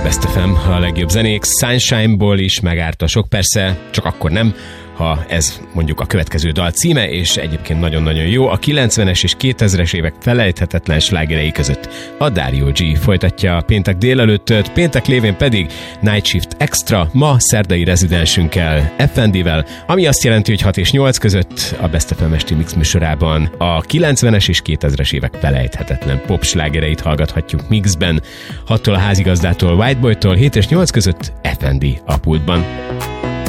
Best FM, a legjobb zenék, Sunshine-ból is megárt a sok, persze csak akkor nem, ha ez mondjuk a következő dal címe, és egyébként nagyon-nagyon jó. A 90-es és 2000-es évek felejthetetlen slágerei között a Dario G folytatja a péntek délelőttöt, péntek lévén pedig Night Shift Extra, ma szerdai rezidensünkkel, FND-vel, ami azt jelenti, hogy 6 és 8 között a Best FM esti mix műsorában a 90-es és 2000-es évek felejthetetlen pop slágereit hallgathatjuk mixben. 6-tól a házigazdától, Whiteboytól, 7 és 8 között FND a pultban.